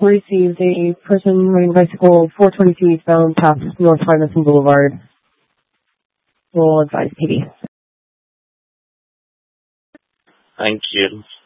received a person riding a bicycle 422 eastbound past North Hymason Boulevard. Will advise PD. Thank you.